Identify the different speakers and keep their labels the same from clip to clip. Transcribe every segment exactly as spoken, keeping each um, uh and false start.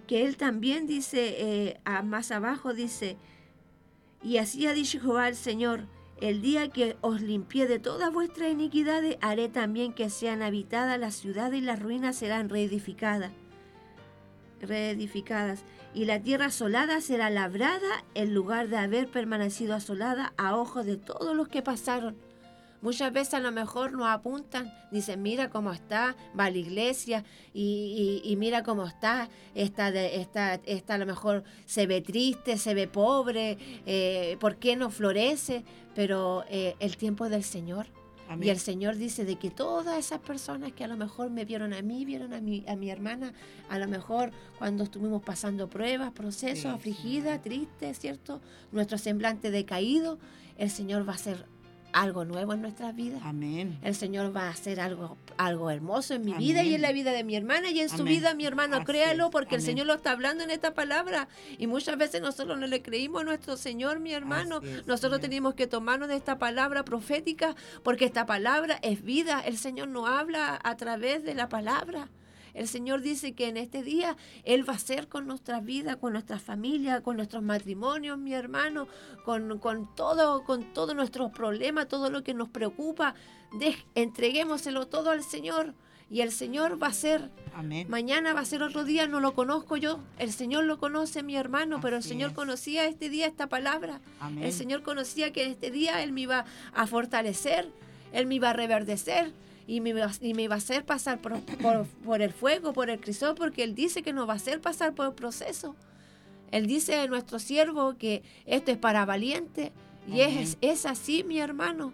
Speaker 1: que él también dice, eh, a, más abajo dice, y así ha dicho Jehová el Señor, el día que os limpié de todas vuestras iniquidades, haré también que sean habitadas las ciudades y las ruinas serán reedificadas. reedificadas, y la tierra asolada será labrada en lugar de haber permanecido asolada a ojos de todos los que pasaron. Muchas veces a lo mejor nos apuntan, dicen, mira cómo está, va a la iglesia y, y, y mira cómo está, está, de, está, está a lo mejor se ve triste, se ve pobre, eh, ¿por qué no florece? Pero eh, el tiempo es del Señor. Amén. Y el Señor dice de que todas esas personas que a lo mejor me vieron a mí, vieron a mi, a mi hermana, a lo mejor cuando estuvimos pasando pruebas, procesos, sí, afligida, sí. triste, ¿cierto? Nuestro semblante decaído, el Señor va a hacer algo nuevo en nuestras vidas. Amén. El Señor va a hacer algo, algo hermoso en mi Amén. Vida y en la vida de mi hermana y en Amén. Su vida, mi hermano. Así créalo porque Amén. El Señor lo está hablando en esta palabra y muchas veces nosotros no le creímos a nuestro Señor, mi hermano. Es, nosotros Amén. Tenemos que tomarnos de esta palabra profética porque esta palabra es vida. El Señor nos habla a través de la palabra. El Señor dice que en este día Él va a hacer con nuestras vidas, con nuestras familias, con nuestros matrimonios, mi hermano, con, con todo, con todos nuestros problemas, todo lo que nos preocupa. De, entreguémoselo todo al Señor y el Señor va a hacer. Amén. Mañana va a ser otro día, no lo conozco yo. El Señor lo conoce, mi hermano, Así pero el Señor es. Conocía este día esta palabra. Amén. El Señor conocía que este día Él me iba a fortalecer, Él me iba a reverdecer. Y me, y me va a hacer pasar por, por, por el fuego, por el crisol, porque Él dice que nos va a hacer pasar por el proceso. Él dice a nuestro siervo que esto es para valientes. Y es, es así, mi hermano,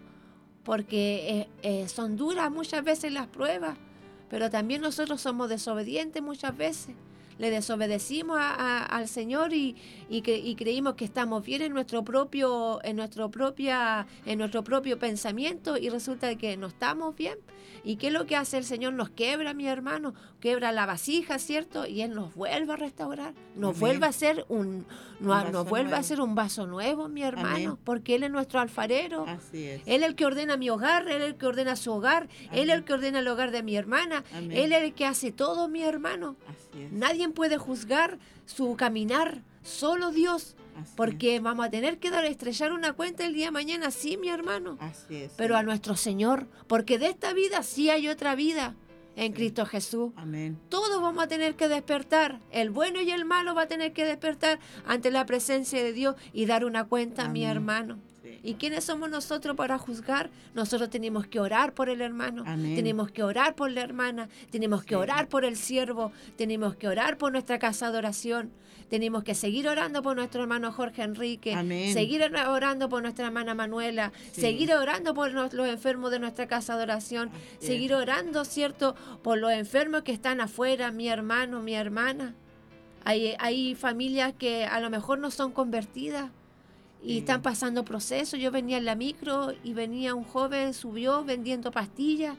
Speaker 1: porque eh, eh, son duras muchas veces las pruebas, pero también nosotros somos desobedientes muchas veces. Le desobedecimos a, a, al Señor y, y, que, y creímos que estamos bien en nuestro propio, en nuestro propia, en nuestro propio pensamiento y resulta que no estamos bien. ¿Y qué es lo que hace el Señor? Nos quebra, mi hermano, quebra la vasija, ¿cierto? Y Él nos vuelve a restaurar, nos Amén. Vuelve a hacer un, no, un nos vuelve nuevo. A hacer un vaso nuevo, mi hermano, Amén. Porque Él es nuestro alfarero. Así es. Él es el que ordena mi hogar, Él es el que ordena su hogar, Amén. Él es el que ordena el hogar de mi hermana, Amén. Él es el que hace todo, mi hermano. Así es. Nadie puede juzgar su caminar, solo Dios. Así porque es. Vamos a tener que dar estrellar una cuenta el día de mañana, sí, mi hermano. Así es. Pero sí. A nuestro Señor, porque de esta vida sí hay otra vida en sí. Cristo Jesús. Amén. Todos vamos a tener que despertar. El bueno y el malo va a tener que despertar ante la presencia de Dios y dar una cuenta, Amén. Mi hermano. Sí. ¿Y quiénes somos nosotros para juzgar? Nosotros tenemos que orar por el hermano, Amén. Tenemos que orar por la hermana, tenemos que sí. orar por el siervo, tenemos que orar por nuestra casa de oración, tenemos que seguir orando por nuestro hermano Jorge Enrique, Amén. Seguir orando por nuestra hermana Manuela, sí. seguir orando por los, los enfermos de nuestra casa de oración, sí. seguir orando, ¿cierto?, por los enfermos que están afuera, mi hermano, mi hermana. Hay, hay familias que a lo mejor no son convertidas, y sí. están pasando procesos. Yo venía en la micro y venía un joven, subió vendiendo pastillas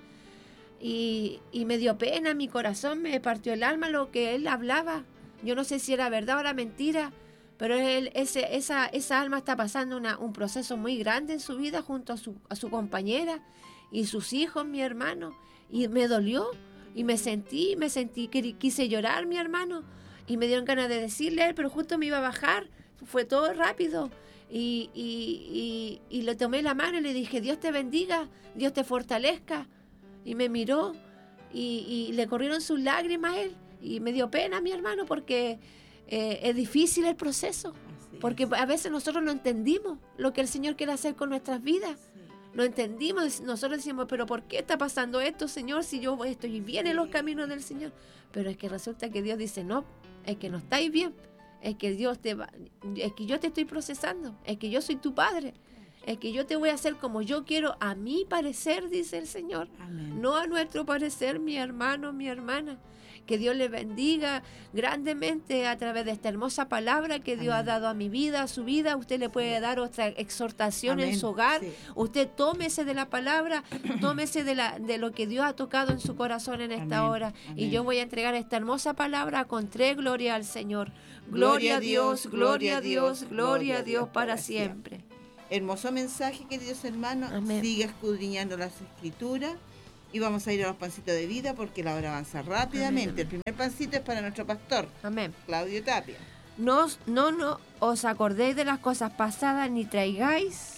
Speaker 1: y, y me dio pena, mi corazón me partió el alma lo que él hablaba. Yo no sé si era verdad o era mentira, pero él, ese, esa, esa alma está pasando una, un proceso muy grande en su vida junto a su, a su compañera y sus hijos, mi hermano, y me dolió y me sentí, me sentí, que quise llorar, mi hermano, y me dieron ganas de decirle a él, pero justo me iba a bajar, fue todo rápido. Y, y, y, y le tomé la mano y le dije, Dios te bendiga, Dios te fortalezca. Y me miró y, y le corrieron sus lágrimas a él. Y me dio pena, mi hermano, porque eh, es difícil el proceso. Porque a veces nosotros no entendimos lo que el Señor quiere hacer con nuestras vidas. No entendimos, nosotros decimos, pero ¿por qué está pasando esto, Señor, si yo estoy bien en los caminos del Señor? Pero es que resulta que Dios dice, no, es que no estáis bien. Es que Dios te va, es que yo te estoy procesando, es que yo soy tu padre, es que yo te voy a hacer como yo quiero, a mi parecer, dice el Señor. Amén. No a nuestro parecer, mi hermano, mi hermana. Que Dios le bendiga grandemente a través de esta hermosa palabra que Dios Amén. Ha dado a mi vida, a su vida. Usted le puede dar otra exhortación Amén. En su hogar. Sí. Usted tómese de la palabra, tómese de, la, de lo que Dios ha tocado en su corazón en esta Amén. Hora. Amén. Y yo voy a entregar esta hermosa palabra con tres gloria al Señor. Gloria a Dios, gloria a Dios, gloria a Dios para siempre.
Speaker 2: Hermoso mensaje, queridos hermanos. Amén. Siga escudriñando las Escrituras Y vamos a ir a los pancitos de vida porque la hora avanza rápidamente.
Speaker 1: Amén.
Speaker 2: El primer pancito es para nuestro pastor,
Speaker 1: Amén.
Speaker 2: Claudio Tapia.
Speaker 1: No, os- no, no os acordéis de las cosas pasadas ni traigáis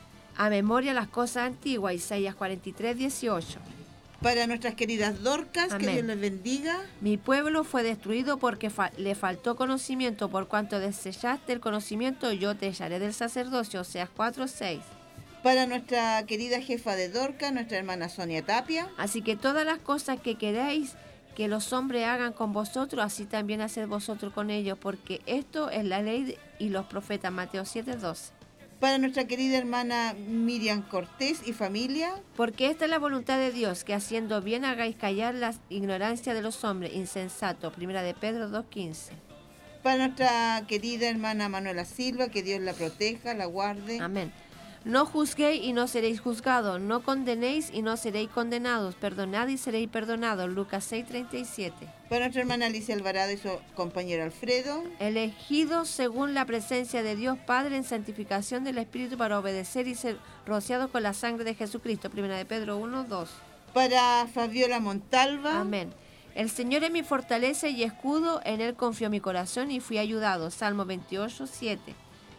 Speaker 1: a memoria las cosas antiguas. Isaías cuarenta y tres, dieciocho.
Speaker 2: Para nuestras queridas Dorcas,
Speaker 1: Amén.
Speaker 2: que Dios les bendiga.
Speaker 1: Mi pueblo fue destruido porque fa- le faltó conocimiento. Por cuanto desechaste el conocimiento, yo te echaré del sacerdocio. Oseas cuatro, seis.
Speaker 2: Para nuestra querida jefa de Dorcas, nuestra hermana Sonia Tapia.
Speaker 1: Así que todas las cosas que queréis que los hombres hagan con vosotros, así también haced vosotros con ellos, porque esto es la ley y los profetas. Mateo siete, doce.
Speaker 2: Para nuestra querida hermana Miriam Cortés y familia.
Speaker 1: Porque esta es la voluntad de Dios, que haciendo bien hagáis callar la ignorancia de los hombres insensatos. Primera de Pedro dos, quince.
Speaker 2: Para nuestra querida hermana Manuela Silva, que Dios la proteja, la guarde.
Speaker 1: Amén. No juzguéis y no seréis juzgados, no condenéis y no seréis condenados, perdonad y seréis perdonados. Lucas seis, treinta y siete.
Speaker 2: Para nuestra hermana Alicia Alvarado y su compañero Alfredo.
Speaker 1: Elegidos según la presencia de Dios Padre en santificación del Espíritu para obedecer y ser rociados con la sangre de Jesucristo. Primera de Pedro uno, dos.
Speaker 2: Para Fabiola Montalva.
Speaker 1: Amén. El Señor es mi fortaleza y escudo, en Él confió mi corazón y fui ayudado. Salmo veintiocho, siete.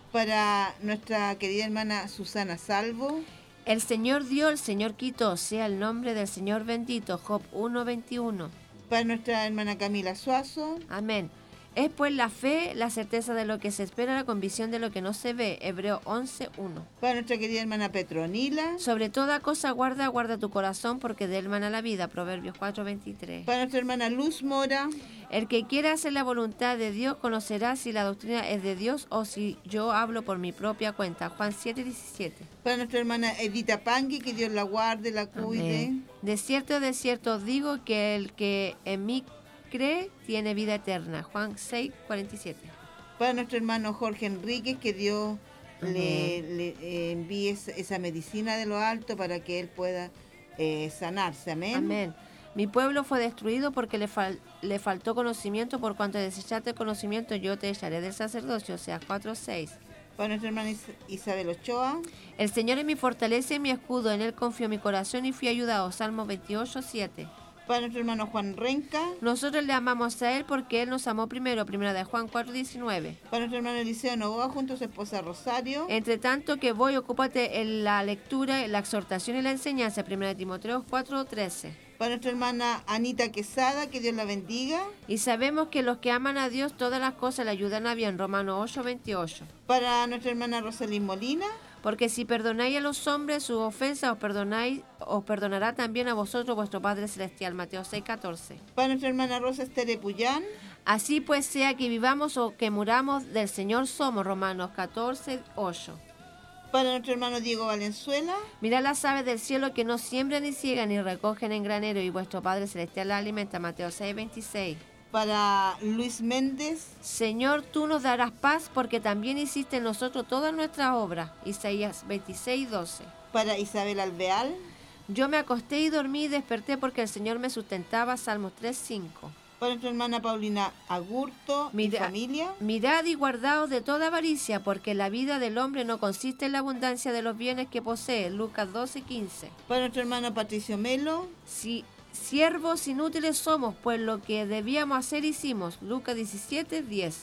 Speaker 2: Para nuestra querida hermana Susana Salvo.
Speaker 1: El Señor dio, el Señor quitó, sea el nombre del Señor bendito. Job uno, veintiuno.
Speaker 2: Para nuestra hermana Camila Suazo.
Speaker 1: Amén. Es pues la fe, la certeza de lo que se espera, la convicción de lo que no se ve. Hebreo once, uno.
Speaker 2: Para nuestra querida hermana Petronila.
Speaker 1: Sobre toda cosa guarda, guarda tu corazón, porque de él mana la vida. Proverbios cuatro, veintitrés.
Speaker 2: Para nuestra hermana Luz Mora.
Speaker 1: El que quiera hacer la voluntad de Dios conocerá si la doctrina es de Dios o si yo hablo por mi propia cuenta. Juan siete, diecisiete.
Speaker 2: Para nuestra hermana Edita Pangui, que Dios la guarde, la cuide.
Speaker 1: Amén. De cierto, de cierto os digo que el que en mí cree tiene vida eterna. Juan seis, cuarenta y siete.
Speaker 2: Para nuestro hermano Jorge Enríquez, que Dios
Speaker 1: Amén.
Speaker 2: le, le eh, envíe esa, esa medicina de lo alto para que él pueda eh, sanarse. Amén.
Speaker 1: Amén. Mi pueblo fue destruido porque le, fal- le faltó conocimiento, por cuanto desechaste el conocimiento, yo te echaré del sacerdocio. Oseas cuatro, seis.
Speaker 2: Para nuestra hermana Is- Isabel Ochoa.
Speaker 1: El Señor es mi fortaleza y mi escudo, en Él confió mi corazón y fui ayudado. Salmo veintiocho, siete.
Speaker 2: Para nuestro hermano Juan Renca.
Speaker 1: Nosotros le amamos a Él porque Él nos amó primero. Primera de Juan cuatro, diecinueve.
Speaker 2: Para nuestro hermano Eliseo Novoa, junto a su esposa Rosario.
Speaker 1: Entre tanto que voy, ocúpate en la lectura, la exhortación y la enseñanza. Primera de Timoteo cuatro, trece.
Speaker 2: Para nuestra hermana Anita Quesada, que Dios la bendiga.
Speaker 1: Y sabemos que los que aman a Dios, todas las cosas le ayudan a bien. Romanos ocho, veintiocho.
Speaker 2: Para nuestra hermana Rosalín Molina.
Speaker 1: Porque si perdonáis a los hombres sus ofensas, os perdonáis, os perdonará también a vosotros vuestro Padre Celestial. Mateo seis, catorce.
Speaker 2: Para nuestra hermana Rosa Estere Puyán.
Speaker 1: Así pues, sea que vivamos o que muramos, del Señor somos. Romanos catorce, ocho.
Speaker 2: Para nuestro hermano Diego Valenzuela.
Speaker 1: Mirad las aves del cielo que no siembran ni ciegan ni recogen en granero, y vuestro Padre Celestial las alimenta. Mateo seis, veintiséis.
Speaker 2: Para Luis Méndez.
Speaker 1: Señor, tú nos darás paz porque también hiciste en nosotros todas nuestras obras. Isaías veintiséis, doce.
Speaker 2: Para Isabel Alveal.
Speaker 1: Yo me acosté y dormí y desperté porque el Señor me sustentaba. Salmos tres, cinco.
Speaker 2: Para nuestra hermana Paulina Agurto y
Speaker 1: Mira-
Speaker 2: familia.
Speaker 1: Mirad y guardaos de toda avaricia, porque la vida del hombre no consiste en la abundancia de los bienes que posee. Lucas doce, quince.
Speaker 2: Para nuestro hermano Patricio Melo.
Speaker 1: Si siervos inútiles somos, pues lo que debíamos hacer hicimos. Lucas diecisiete, diez.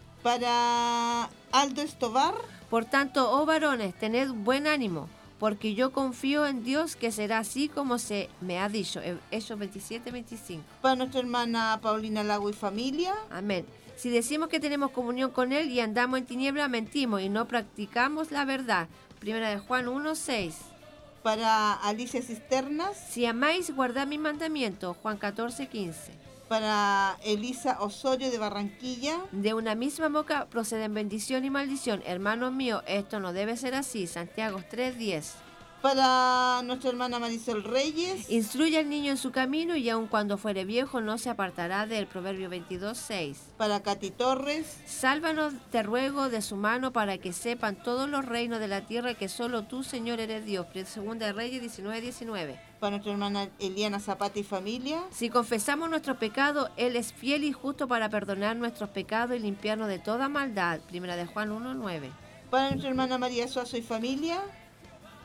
Speaker 2: Para Aldo Estobar.
Speaker 1: Por tanto, oh varones, tened buen ánimo, porque yo confío en Dios que será así como se me ha dicho. Hechos veintisiete, veinticinco.
Speaker 2: Para nuestra hermana Paulina Lago y familia.
Speaker 1: Amén. Si decimos que tenemos comunión con Él y andamos en tinieblas, mentimos y no practicamos la verdad. Primera de Juan uno, seis.
Speaker 2: Para Alicia Cisternas.
Speaker 1: Si amáis, guardad mis mandamientos. Juan catorce, quince.
Speaker 2: Para Elisa Osorio de Barranquilla.
Speaker 1: De una misma boca proceden bendición y maldición. Hermanos míos, esto no debe ser así. Santiago tres, diez.
Speaker 2: Para nuestra hermana Marisol Reyes.
Speaker 1: Instruye al niño en su camino y aun cuando fuere viejo no se apartará del. Proverbio veintidós, seis.
Speaker 2: Para Katy Torres.
Speaker 1: Sálvanos, te ruego, de su mano para que sepan todos los reinos de la tierra que solo tú, Señor, eres Dios. Segunda de Reyes diecinueve, diecinueve.
Speaker 2: Para nuestra hermana Eliana Zapata y familia.
Speaker 1: Si confesamos nuestros pecados, Él es fiel y justo para perdonar nuestros pecados y limpiarnos de toda maldad. Primera de Juan uno, nueve.
Speaker 2: Para nuestra hermana María Suazo y familia.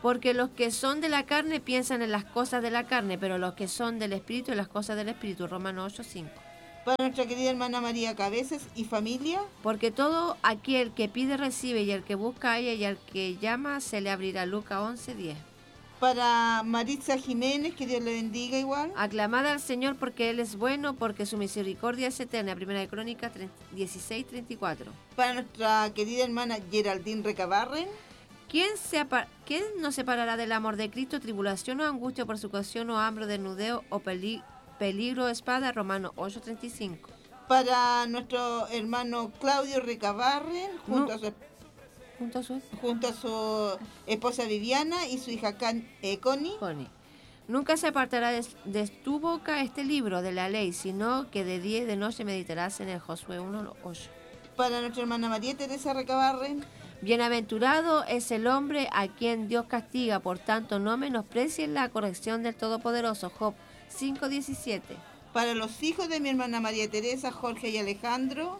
Speaker 1: Porque los que son de la carne piensan en las cosas de la carne, pero los que son del Espíritu en las cosas del Espíritu. Romanos ocho, cinco.
Speaker 2: Para nuestra querida hermana María Cabezas y familia.
Speaker 1: Porque todo aquel que pide recibe, y el que busca halla, y al que llama se le abrirá. Lucas once, diez.
Speaker 2: Para Maritza Jiménez, que Dios le bendiga igual.
Speaker 1: Aclamad al Señor porque Él es bueno, porque su misericordia es eterna. Primera de Crónicas dieciséis, treinta y cuatro.
Speaker 2: Para nuestra querida hermana Geraldine Recabarren.
Speaker 1: ¿Quién, se apa- ¿Quién nos separará del amor de Cristo? Tribulación o angustia, persecución o hambre, desnudeo o peli- peligro o espada. Romanos ocho, treinta y cinco.
Speaker 2: Para nuestro hermano Claudio Recabarren, junto,
Speaker 1: No.
Speaker 2: a su,
Speaker 1: Junto a su
Speaker 2: junto a su esposa Viviana y su hija Can- eh, Connie.
Speaker 1: Connie. Nunca se apartará de, de tu boca este libro de la ley, sino que de día y de noche meditarás en el Josué uno, ocho.
Speaker 2: Para nuestra hermana María Teresa Recabarren.
Speaker 1: Bienaventurado es el hombre a quien Dios castiga, por tanto no menosprecien la corrección del Todopoderoso. Job cinco, diecisiete.
Speaker 2: Para los hijos de mi hermana María Teresa, Jorge y Alejandro.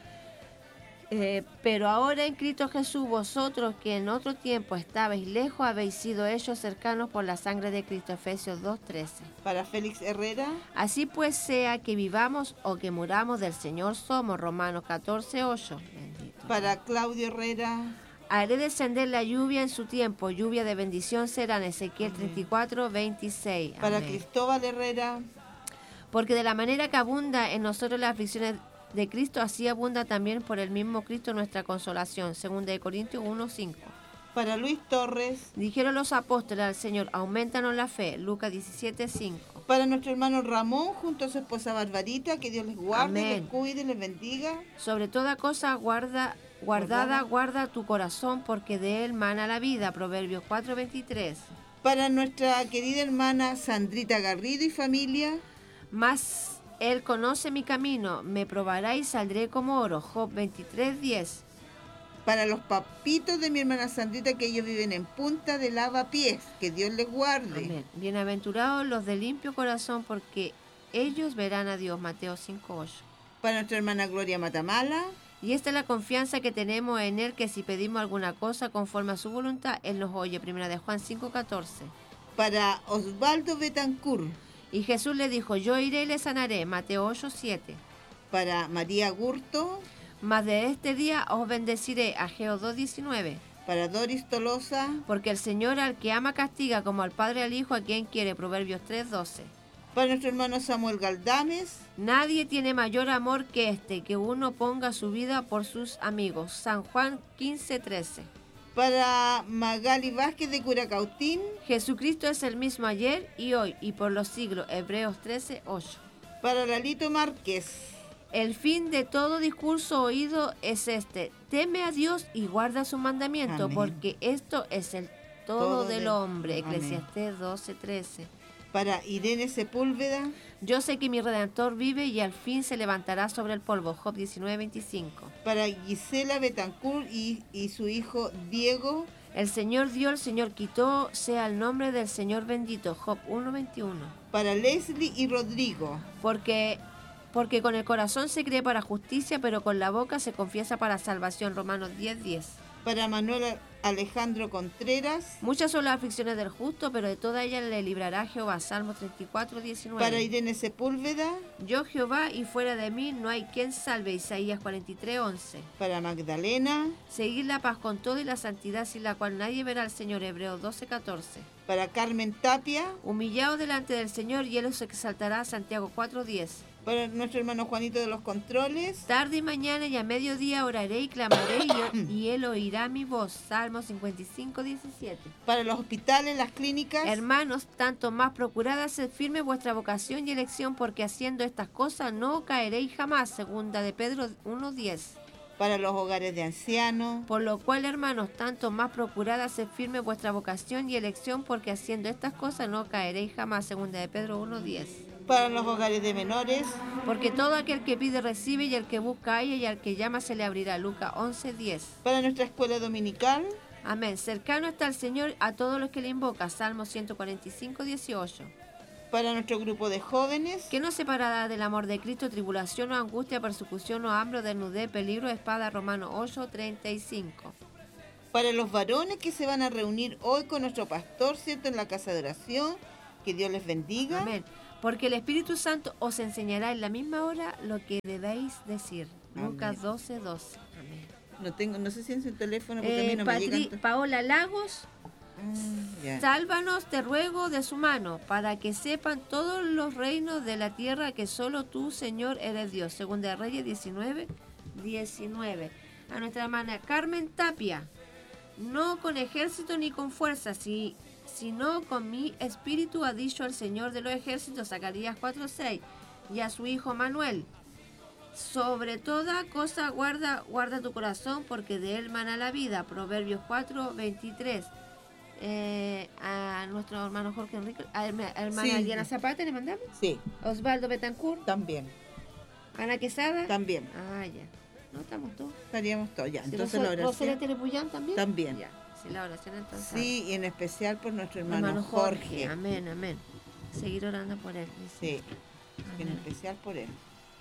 Speaker 1: Eh, pero ahora en Cristo Jesús, vosotros que en otro tiempo estabais lejos, habéis sido hechos cercanos por la sangre de Cristo. Efesios dos, trece.
Speaker 2: Para Félix Herrera.
Speaker 1: Así pues, sea que vivamos o que muramos, del Señor somos. Romanos catorce, ocho. Bendito.
Speaker 2: Para Claudio Herrera.
Speaker 1: Haré descender la lluvia en su tiempo, lluvia de bendición será. Ezequiel treinta y cuatro, veintiséis.
Speaker 2: Para
Speaker 1: Amén.
Speaker 2: Cristóbal Herrera.
Speaker 1: Porque de la manera que abunda en nosotros las aflicciones de Cristo, así abunda también por el mismo Cristo nuestra consolación. Segunda de Corintios uno, cinco.
Speaker 2: Para Luis Torres.
Speaker 1: Dijeron los apóstoles al Señor, aumentanos la fe. Lucas diecisiete, cinco.
Speaker 2: Para nuestro hermano Ramón, junto a su esposa Barbarita, que Dios les guarde,
Speaker 1: Amén.
Speaker 2: les cuide, les bendiga.
Speaker 1: Sobre toda cosa guarda, guardada, guarda tu corazón, porque de él mana la vida. Proverbios cuatro, veintitrés.
Speaker 2: Para nuestra querida hermana Sandrita Garrido y familia.
Speaker 1: Mas él conoce mi camino, me probará y saldré como oro. Job veintitrés, diez.
Speaker 2: Para los papitos de mi hermana Sandrita, que ellos viven en Punta de Lavapiés, que Dios les guarde.
Speaker 1: Amén. Bienaventurados los de limpio corazón, porque ellos verán a Dios. Mateo cinco, ocho.
Speaker 2: Para nuestra hermana Gloria Matamala.
Speaker 1: Y esta es la confianza que tenemos en Él, que si pedimos alguna cosa conforme a su voluntad, Él nos oye. Primera de Juan cinco, catorce.
Speaker 2: Para Osvaldo Betancourt.
Speaker 1: Y Jesús le dijo, yo iré y le sanaré. Mateo ocho, siete.
Speaker 2: Para María Gurto.
Speaker 1: Mas de este día os bendeciré. Ageo dos, diecinueve.
Speaker 2: Para Doris Tolosa.
Speaker 1: Porque el Señor al que ama castiga, como al Padre al Hijo, a quien quiere. Proverbios tres, doce.
Speaker 2: Para nuestro hermano Samuel Galdames.
Speaker 1: Nadie tiene mayor amor que este, que uno ponga su vida por sus amigos. San Juan quince, trece.
Speaker 2: Para Magali Vázquez de Curacautín.
Speaker 1: Jesucristo es el mismo ayer y hoy y por los siglos. Hebreos trece, ocho.
Speaker 2: Para Lalito Márquez.
Speaker 1: El fin de todo discurso oído es este: teme a Dios y guarda su mandamiento,
Speaker 2: Amén.
Speaker 1: porque esto es el todo,
Speaker 2: Todo
Speaker 1: del
Speaker 2: de-
Speaker 1: hombre.
Speaker 2: Amén.
Speaker 1: Eclesiastés doce, trece.
Speaker 2: Para Irene Sepúlveda.
Speaker 1: Yo sé que mi Redentor vive y al fin se levantará sobre el polvo. Job diecinueve, veinticinco.
Speaker 2: Para Gisela Betancourt y, y su hijo Diego.
Speaker 1: El Señor dio, el Señor quitó, sea el nombre del Señor bendito. Job uno, veintiuno.
Speaker 2: Para Leslie y Rodrigo.
Speaker 1: Porque, porque con el corazón se cree para justicia, pero con la boca se confiesa para salvación. Romanos diez, diez.
Speaker 2: Para Manuel Alejandro Contreras.
Speaker 1: Muchas son las aflicciones del justo, pero de todas ellas le librará Jehová. Salmos treinta y cuatro, diecinueve.
Speaker 2: Para Irene Sepúlveda.
Speaker 1: Yo Jehová, y fuera de mí no hay quien salve. Isaías cuarenta y tres, once.
Speaker 2: Para Magdalena.
Speaker 1: Seguir la paz con todo y la santidad, sin la cual nadie verá al Señor. Hebreos doce, catorce.
Speaker 2: Para Carmen Tapia.
Speaker 1: Humillados delante del Señor, y Él os exaltará. Santiago cuatro, diez.
Speaker 2: Para nuestro hermano Juanito de los Controles.
Speaker 1: Tarde y mañana y a mediodía oraré y clamaré, y, yo- y Él oirá mi voz. Salmos cincuenta y cinco, diecisiete.
Speaker 2: Para los hospitales, las clínicas.
Speaker 1: Hermanos, tanto más procurad sed firme vuestra vocación y elección, porque haciendo estas cosas no caeréis jamás. Segunda de Pedro uno, diez.
Speaker 2: Para los hogares de ancianos.
Speaker 1: Por lo cual, hermanos, tanto más procurad sed firme vuestra vocación y elección, porque haciendo estas cosas no caeréis jamás. Segunda de Pedro uno, diez.
Speaker 2: Para los hogares de menores.
Speaker 1: Porque todo aquel que pide recibe, y el que busca halla, y al que llama se le abrirá. Lucas once, diez.
Speaker 2: Para nuestra escuela dominical.
Speaker 1: Amén. Cercano está el Señor a todos los que le invocan. Salmo ciento cuarenta y cinco, dieciocho.
Speaker 2: Para nuestro grupo de jóvenes.
Speaker 1: ¿Qué nos separará del amor de Cristo? Tribulación o angustia, persecución o hambre, o desnudez, peligro, espada. Romanos ocho, treinta y cinco.
Speaker 2: Para los varones que se van a reunir hoy con nuestro pastor, ¿cierto? En la casa de oración, que Dios les bendiga.
Speaker 1: Amén. Porque el Espíritu Santo os enseñará en la misma hora lo que debéis decir.
Speaker 2: Amén.
Speaker 1: Lucas doce, doce. Amén.
Speaker 2: No tengo, no sé si en su teléfono, porque
Speaker 1: Eh,
Speaker 2: a mí no me
Speaker 1: Patri-
Speaker 2: llegan.
Speaker 1: Paola Lagos,
Speaker 2: Ah, ya.
Speaker 1: sálvanos, te ruego, de su mano, para que sepan todos los reinos de la tierra que solo tú, Señor, eres Dios. Segunda de Reyes diecinueve, diecinueve. A nuestra hermana Carmen Tapia, no con ejército ni con fuerza, si, sino con mi espíritu, ha dicho el Señor de los ejércitos, Zacarías cuatro, seis. Y a su hijo Manuel, sobre toda cosa guarda, guarda tu corazón, porque de él mana la vida. Proverbios cuatro, veintitrés. Eh, a nuestro hermano Jorge Enrique, a herma- a hermana
Speaker 2: Sí.
Speaker 1: Diana Zapata le mandamos,
Speaker 2: Sí,
Speaker 1: Osvaldo Betancourt,
Speaker 2: también,
Speaker 1: Ana Quesada.
Speaker 2: también.
Speaker 1: Ah, ya. No estamos todos.
Speaker 2: Estaríamos todos, ya.
Speaker 1: Sí,
Speaker 2: Entonces la
Speaker 1: Rosa- Rosario
Speaker 2: oración.
Speaker 1: Terepuyán también.
Speaker 2: También.
Speaker 1: Ya. Sí, la oración entonces.
Speaker 2: Sí, y en especial por nuestro hermano,
Speaker 1: Hermano
Speaker 2: Jorge.
Speaker 1: Jorge. Amén, amén. Seguir orando por él. dice.
Speaker 2: Sí, en
Speaker 1: Amén.
Speaker 2: especial por él.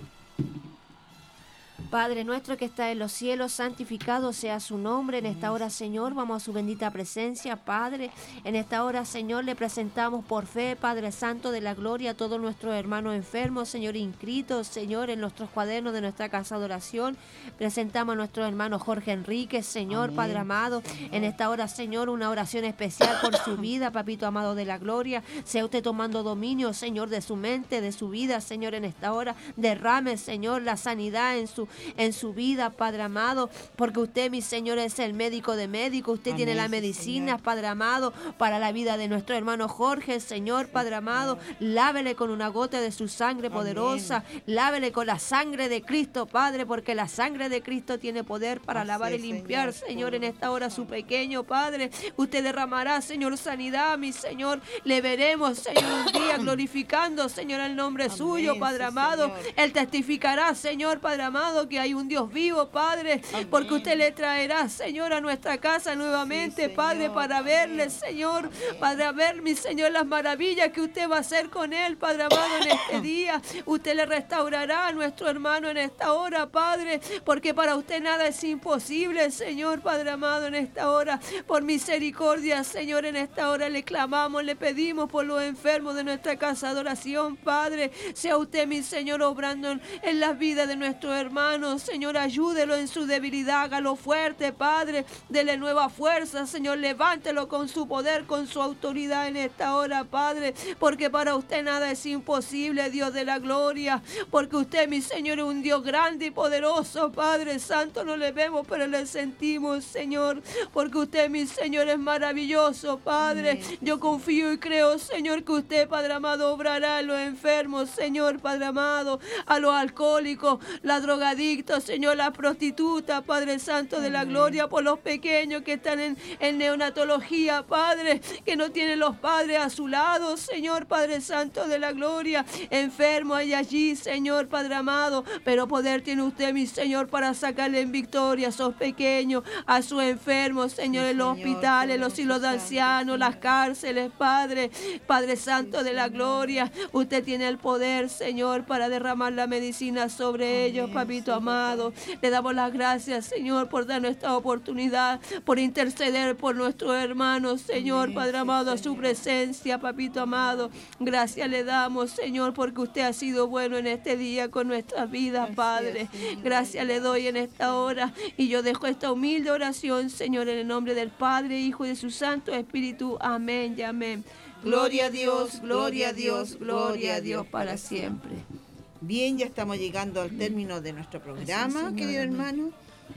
Speaker 1: Padre nuestro que está en los cielos, santificado sea su nombre. En esta hora, Señor, vamos a su bendita presencia, Padre. En esta hora, Señor, le presentamos por fe, Padre Santo de la gloria, a todos nuestros hermanos enfermos, Señor, inscritos, Señor, en nuestros cuadernos de nuestra casa de oración. Presentamos a nuestro hermano Jorge Enríquez, Señor,
Speaker 2: Amén.
Speaker 1: Padre amado. En esta hora, Señor, una oración especial por su vida, Papito amado de la gloria. Sea usted tomando dominio, Señor, de su mente, de su vida, Señor, en esta hora. Derrame, Señor, la sanidad en su en su vida, Padre amado, porque usted, mi Señor, es el médico de médicos. Usted
Speaker 2: Amén,
Speaker 1: tiene la
Speaker 2: sí,
Speaker 1: medicina,
Speaker 2: Señor.
Speaker 1: Padre amado, para la vida de nuestro hermano Jorge, Señor, Padre amado. Lávele con una gota de su sangre
Speaker 2: Amén.
Speaker 1: poderosa. Lávele con la sangre de Cristo, Padre, porque la sangre de Cristo tiene poder para
Speaker 2: Así
Speaker 1: lavar y
Speaker 2: es,
Speaker 1: limpiar,
Speaker 2: Señor.
Speaker 1: Señor, en esta hora su pequeño, Padre. Usted derramará, Señor, sanidad, mi Señor. Le veremos, Señor, un día glorificando, Señor, el nombre
Speaker 2: Amén,
Speaker 1: suyo, Padre
Speaker 2: sí,
Speaker 1: amado.
Speaker 2: Señor.
Speaker 1: Él testificará, Señor, Padre amado, que hay un Dios vivo, Padre,
Speaker 2: Amén.
Speaker 1: porque usted le traerá, Señor, a nuestra casa nuevamente,
Speaker 2: Sí,
Speaker 1: Padre,
Speaker 2: Señor.
Speaker 1: para
Speaker 2: Amén.
Speaker 1: verle, Señor,
Speaker 2: Amén.
Speaker 1: para ver, mi Señor, las maravillas que usted va a hacer con él, Padre amado, en este día. Usted le restaurará a nuestro hermano en esta hora, Padre, porque para usted nada es imposible, Señor, Padre amado, en esta hora. Por misericordia, Señor, en esta hora le clamamos, le pedimos por los enfermos de nuestra casa de oración, Padre. Sea usted, mi Señor, obrando en, en la vida de nuestros hermanos. Señor, ayúdelo en su debilidad, hágalo fuerte, Padre. Dele nueva fuerza, Señor, levántelo con su poder, con su autoridad en esta hora, Padre, porque para usted nada es imposible, Dios de la gloria, porque usted, mi Señor, es un Dios grande y poderoso, Padre Santo. No le vemos, pero le sentimos, Señor, porque usted, mi Señor, es maravilloso, Padre.
Speaker 2: Amén.
Speaker 1: Yo confío y creo, Señor, que usted, Padre amado, obrará a los enfermos, Señor, Padre amado, a los alcohólicos, la drogadictos, Señor, la prostituta, Padre Santo de la
Speaker 2: Amén.
Speaker 1: gloria, por los pequeños que están en, en neonatología, Padre, que no tienen los padres a su lado, Señor, Padre Santo de la gloria, enfermo hay allí, Señor, Padre amado, pero poder tiene usted, mi Señor, para sacarle en victoria a esos pequeños, a sus enfermos, Señor,
Speaker 2: Sí,
Speaker 1: en los
Speaker 2: Señor,
Speaker 1: hospitales, los
Speaker 2: poderoso
Speaker 1: silos de
Speaker 2: Santo,
Speaker 1: ancianos, las
Speaker 2: Señor.
Speaker 1: cárceles, Padre, Padre Santo de la
Speaker 2: Señor.
Speaker 1: gloria, usted tiene el poder, Señor, para derramar la medicina sobre
Speaker 2: Amén,
Speaker 1: ellos, papito
Speaker 2: sí,
Speaker 1: amado. Le damos las gracias, Señor, por darnos esta oportunidad, por interceder por nuestros hermanos, Señor,
Speaker 2: Amén,
Speaker 1: Padre
Speaker 2: sí,
Speaker 1: amado, a su
Speaker 2: Señor.
Speaker 1: presencia, papito amado. Gracias le damos, Señor, porque usted ha sido bueno en este día con nuestras vidas,
Speaker 2: Así es,
Speaker 1: Padre.
Speaker 2: Señor.
Speaker 1: Gracias le doy en esta hora y yo dejo esta humilde oración, Señor, en el nombre del Padre, Hijo y de su Santo Espíritu. Amén y amén. Gloria a Dios, gloria a Dios, gloria a Dios para siempre.
Speaker 2: Bien, ya estamos llegando al término de nuestro programa,
Speaker 1: Señor,
Speaker 2: querido
Speaker 1: amén.
Speaker 2: hermano.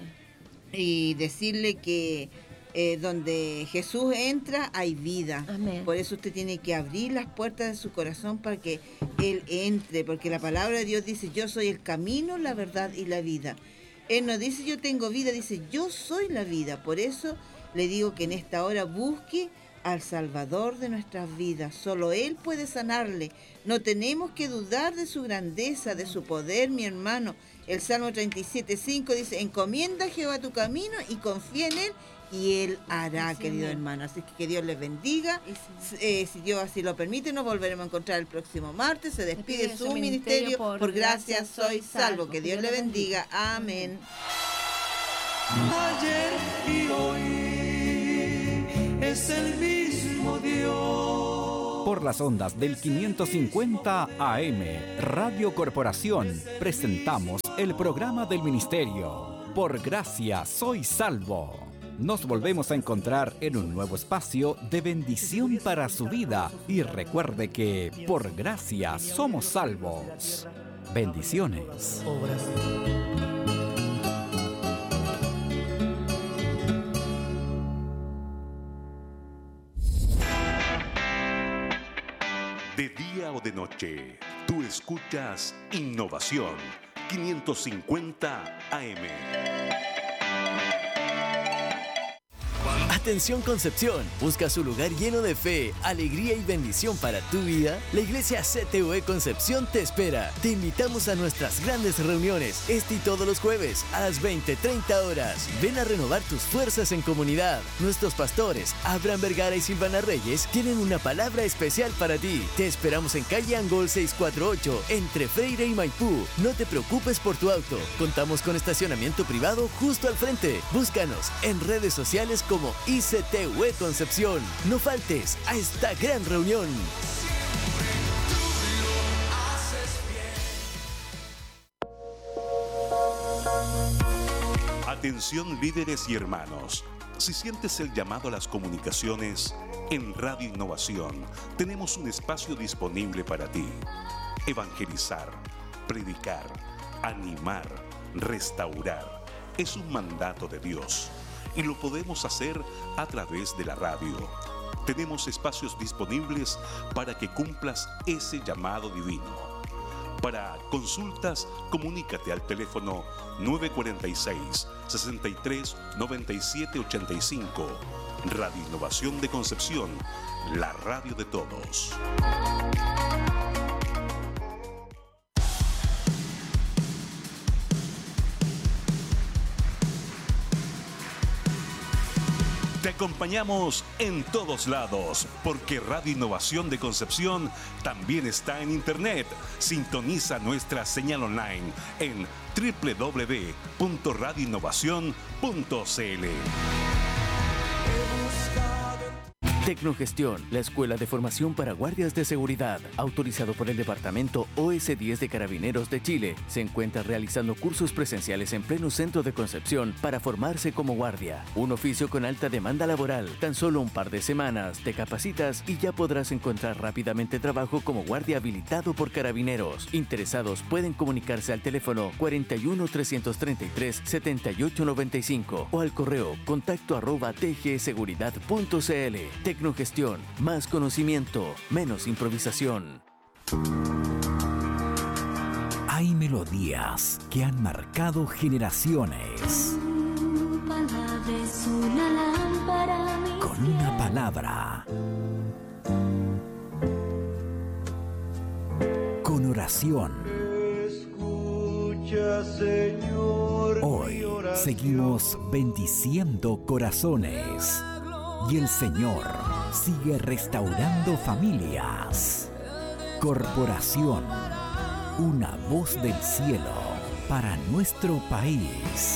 Speaker 2: Y decirle que eh, donde Jesús entra hay vida.
Speaker 1: Amén.
Speaker 2: Por eso usted tiene que abrir las puertas de su corazón para que Él entre, porque la palabra de Dios dice, yo soy el camino, la verdad y la vida. Él no dice yo tengo vida, dice yo soy la vida. Por eso le digo que en esta hora busque al Salvador de nuestras vidas. Solo Él puede sanarle. No tenemos que dudar de su grandeza, de su poder, mi hermano. El Salmo treinta y siete, cinco dice, encomienda a Jehová tu camino y confía en Él y Él hará,
Speaker 1: Sí,
Speaker 2: querido
Speaker 1: amén.
Speaker 2: hermano. Así que que Dios les bendiga.
Speaker 1: Y sí.
Speaker 2: Eh, si Dios así lo permite, nos volveremos a encontrar el próximo martes. Se despide
Speaker 1: Despide
Speaker 2: su
Speaker 1: su
Speaker 2: ministerio.
Speaker 1: ministerio
Speaker 2: Por,
Speaker 1: por
Speaker 2: gracia
Speaker 1: gracia
Speaker 2: soy
Speaker 1: soy
Speaker 2: salvo.
Speaker 1: salvo.
Speaker 2: Que Dios le bendiga. Amén.
Speaker 3: ayer y hoy es el mismo Dios.
Speaker 4: Por las ondas del quinientos cincuenta A M, Radio Corporación, presentamos el programa del Ministerio. Por gracia soy salvo. Nos volvemos a encontrar en un nuevo espacio de bendición para su vida. Y recuerde que por gracia somos salvos. Bendiciones.
Speaker 5: De día o de noche, tú escuchas Innovación quinientos cincuenta A M.
Speaker 6: Atención Concepción, ¿buscas un lugar lleno de fe, alegría y bendición para tu vida? La Iglesia C T U E Concepción te espera. Te invitamos a nuestras grandes reuniones, este y todos los jueves a las veinte treinta horas. Ven a renovar tus fuerzas en comunidad. Nuestros pastores, Abraham Vergara y Silvana Reyes, tienen una palabra especial para ti. Te esperamos en calle Angol seiscientos cuarenta y ocho, entre Freire y Maipú. No te preocupes por tu auto. Contamos con estacionamiento privado justo al frente. Búscanos en redes sociales como I C T U E Concepción. No faltes a esta gran reunión.
Speaker 5: Atención líderes y hermanos. Si sientes el llamado a las comunicaciones, en Radio Innovación tenemos un espacio disponible para ti. Evangelizar, predicar, animar, restaurar. Es un mandato de Dios. Y lo podemos hacer a través de la radio. Tenemos espacios disponibles para que cumplas ese llamado divino. Para consultas, comunícate al teléfono nueve cuatro seis, seis tres, nueve siete ocho cinco. Radio Innovación de Concepción, la radio de todos. Te acompañamos en todos lados, porque Radio Innovación de Concepción también está en Internet. Sintoniza nuestra señal online en doble u doble u doble u punto radio innovación punto c l.
Speaker 6: Tecnogestión, la escuela de formación para guardias de seguridad, autorizado por el Departamento O S diez de Carabineros de Chile, se encuentra realizando cursos presenciales en pleno centro de Concepción para formarse como guardia. Un oficio con alta demanda laboral. Tan solo un par de semanas te capacitas y ya podrás encontrar rápidamente trabajo como guardia habilitado por Carabineros. Interesados pueden comunicarse al teléfono cuarenta y uno, trescientos treinta y tres, setenta y ocho noventa y cinco o al correo contacto arroba t g seguridad punto c l. Tecnogestión, más conocimiento, menos improvisación.
Speaker 4: Hay melodías que han marcado generaciones.
Speaker 7: Tu palabra es una lámpara a mis
Speaker 4: Con una palabra. Con oración.
Speaker 3: Escucha, Señor,
Speaker 4: Hoy seguimos bendiciendo corazones. Y el Señor sigue restaurando familias. Corporación, una voz del cielo para nuestro país.